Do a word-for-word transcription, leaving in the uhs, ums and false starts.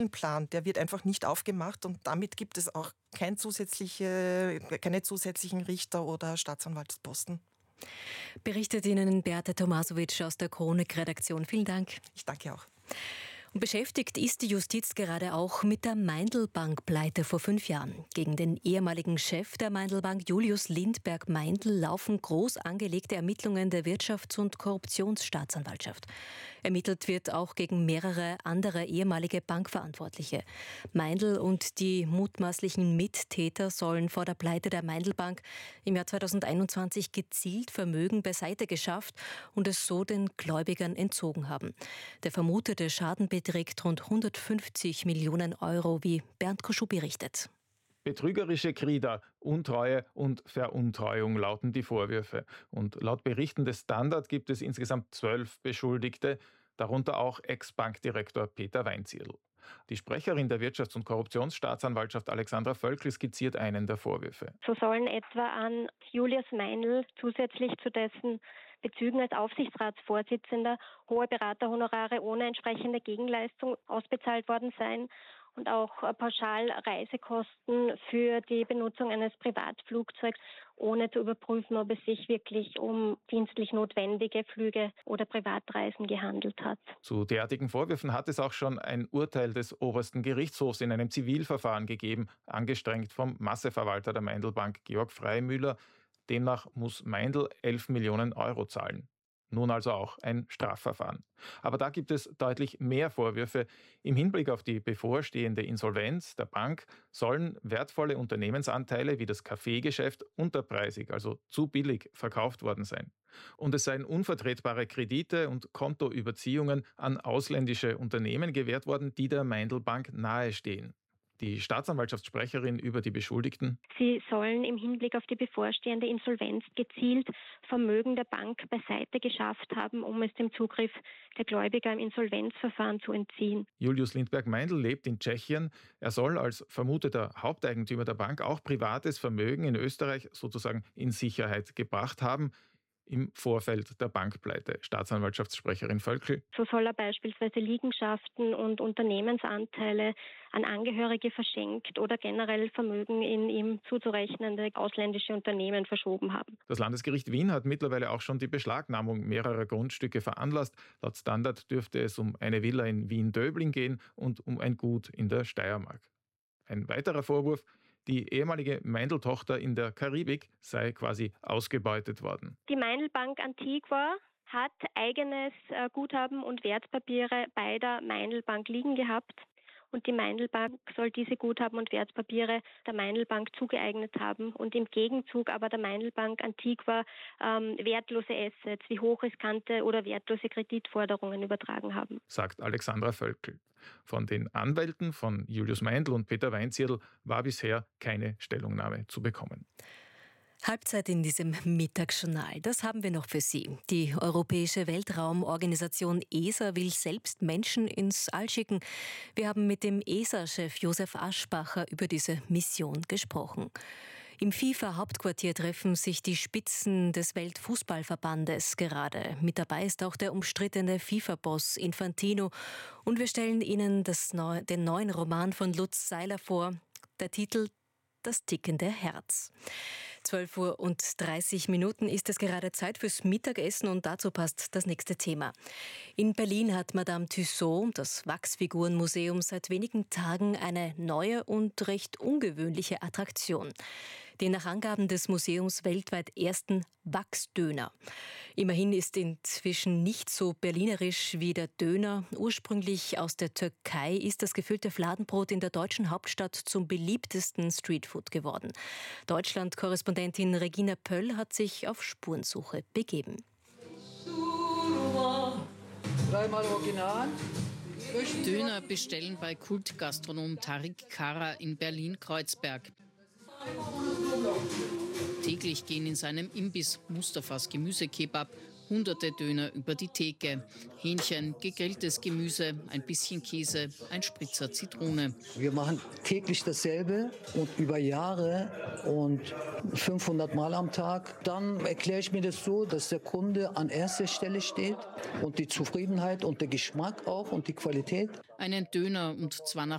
Plan, der wird einfach nicht aufgemacht und damit gibt es auch kein zusätzliche, keine zusätzlichen Richter- oder Staatsanwaltsposten. Berichtet Ihnen Beate Tomasovic aus der Chronik-Redaktion. Vielen Dank. Ich danke auch. Und beschäftigt ist die Justiz gerade auch mit der Meindl-Bank-Pleite vor fünf Jahren. Gegen den ehemaligen Chef der Meindl-Bank, Julius Lindberg-Meindl, laufen groß angelegte Ermittlungen der Wirtschafts- und Korruptionsstaatsanwaltschaft. Ermittelt wird auch gegen mehrere andere ehemalige Bankverantwortliche. Meindl und die mutmaßlichen Mittäter sollen vor der Pleite der Meindl-Bank im Jahr zweitausendeinundzwanzig gezielt Vermögen beiseite geschafft und es so den Gläubigern entzogen haben. Der vermutete Schaden beträgt rund hundertfünfzig Millionen Euro, wie Bernd Koschuh berichtet. Betrügerische Krieger, Untreue und Veruntreuung lauten die Vorwürfe. Und laut Berichten des Standard gibt es insgesamt zwölf Beschuldigte, darunter auch Ex-Bankdirektor Peter Weinzierl. Die Sprecherin der Wirtschafts- und Korruptionsstaatsanwaltschaft Alexandra Völkl skizziert einen der Vorwürfe. So sollen etwa an Julius Meindl zusätzlich zu dessen Bezügen als Aufsichtsratsvorsitzender hohe Beraterhonorare ohne entsprechende Gegenleistung ausbezahlt worden sein und auch Pauschalreisekosten für die Benutzung eines Privatflugzeugs, ohne zu überprüfen, ob es sich wirklich um dienstlich notwendige Flüge oder Privatreisen gehandelt hat. Zu derartigen Vorwürfen hat es auch schon ein Urteil des obersten Gerichtshofs in einem Zivilverfahren gegeben, angestrengt vom Masseverwalter der Meindl-Bank Georg Freimüller. Demnach muss Meindl elf Millionen Euro zahlen. Nun also auch ein Strafverfahren. Aber da gibt es deutlich mehr Vorwürfe. Im Hinblick auf die bevorstehende Insolvenz der Bank sollen wertvolle Unternehmensanteile wie das Kaffeegeschäft unterpreisig, also zu billig, verkauft worden sein. Und es seien unvertretbare Kredite und Kontoüberziehungen an ausländische Unternehmen gewährt worden, die der Meindl-Bank nahestehen. Die Staatsanwaltschaftssprecherin über die Beschuldigten: Sie sollen im Hinblick auf die bevorstehende Insolvenz gezielt Vermögen der Bank beiseite geschafft haben, um es dem Zugriff der Gläubiger im Insolvenzverfahren zu entziehen. Julius Lindberg-Meindl lebt in Tschechien. Er soll als vermuteter Haupteigentümer der Bank auch privates Vermögen in Österreich sozusagen in Sicherheit gebracht haben. Im Vorfeld der Bankpleite. Staatsanwaltschaftssprecherin Völkl: So soll er beispielsweise Liegenschaften und Unternehmensanteile an Angehörige verschenkt oder generell Vermögen in ihm zuzurechnende ausländische Unternehmen verschoben haben. Das Landesgericht Wien hat mittlerweile auch schon die Beschlagnahmung mehrerer Grundstücke veranlasst. Laut Standard dürfte es um eine Villa in Wien-Döbling gehen und um ein Gut in der Steiermark. Ein weiterer Vorwurf: Die ehemalige Meindl-Tochter in der Karibik sei quasi ausgebeutet worden. Die Meindl-Bank Antigua hat eigenes äh, Guthaben und Wertpapiere bei der Meindl-Bank liegen gehabt. Und die Meindl-Bank soll diese Guthaben und Wertpapiere der Meindl-Bank zugeeignet haben und im Gegenzug aber der Meindl-Bank Antigua ähm, wertlose Assets wie hochriskante oder wertlose Kreditforderungen übertragen haben. Sagt Alexandra Völkl. Von den Anwälten von Julius Meindl und Peter Weinzierl war bisher keine Stellungnahme zu bekommen. Halbzeit in diesem Mittagsjournal. Das haben wir noch für Sie. Die Europäische Weltraumorganisation E S A will selbst Menschen ins All schicken. Wir haben mit dem E S A-Chef Josef Aschbacher über diese Mission gesprochen. Im FIFA-Hauptquartier treffen sich die Spitzen des Weltfußballverbandes gerade. Mit dabei ist auch der umstrittene FIFA-Boss Infantino. Und wir stellen Ihnen das Neu- den neuen Roman von Lutz Seiler vor. Der Titel: Das tickende Herz. zwölf Uhr und dreißig Minuten ist es gerade Zeit fürs Mittagessen und dazu passt das nächste Thema. In Berlin hat Madame Tussauds, das Wachsfigurenmuseum, seit wenigen Tagen eine neue und recht ungewöhnliche Attraktion. Den nach Angaben des Museums weltweit ersten Wachsdöner. Immerhin ist inzwischen nicht so berlinerisch wie der Döner. Ursprünglich aus der Türkei ist das gefüllte Fladenbrot in der deutschen Hauptstadt zum beliebtesten Streetfood geworden. Deutschland-Korrespondentin Regina Pöll hat sich auf Spurensuche begeben. Dreimal Original. Döner bestellen bei Kultgastronom Tariq Kara in Berlin-Kreuzberg. Täglich gehen in seinem Imbiss Mustafas Gemüsekebab Hunderte Döner über die Theke. Hähnchen, gegrilltes Gemüse, ein bisschen Käse, ein Spritzer Zitrone. Wir machen täglich dasselbe und über Jahre und fünfhundert Mal am Tag. Dann erkläre ich mir das so, dass der Kunde an erster Stelle steht und die Zufriedenheit und der Geschmack auch und die Qualität. Einen Döner und zwar nach